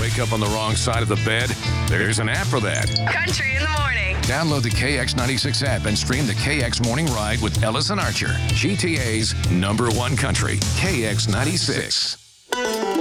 wake up on the wrong side of the bed? There's an app for that. Country in the morning. Download the KX96 app and stream the KX Morning Ride with Ellis and Archer. GTA's #1 country, KX96.